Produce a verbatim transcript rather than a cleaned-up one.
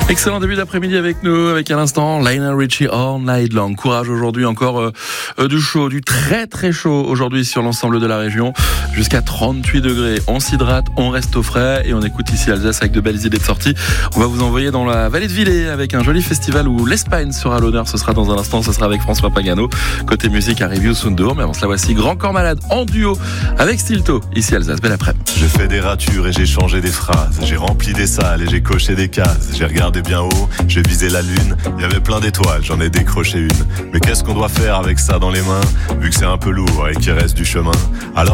Excellent début d'après-midi avec nous, avec à l'instant Lionel Richie All Night Long. Courage aujourd'hui, encore euh, euh, du chaud, du très très chaud aujourd'hui sur l'ensemble de la région, jusqu'à trente-huit degrés. On s'hydrate, on reste au frais et on écoute ici Alsace avec de belles idées de sortie. On va vous envoyer dans la vallée de Villers avec un joli festival où l'Espagne sera à l'honneur. Ce sera dans un instant, ce sera avec François Pagano. Côté musique, arrive Youssou N'Dour, mais avant cela voici Grand Corps Malade en duo avec Stilto. Ici Alsace, belle après-midi. J'ai fait des ratures et j'ai changé des phrases. J'ai rempli des salles et j'ai coché des cases. J'ai regardé bien haut, j'ai visé la lune. Il y avait plein d'étoiles, j'en ai décroché une. Mais qu'est-ce qu'on doit faire avec ça dans les mains, vu que c'est un peu lourd et qu'il reste du chemin? Alors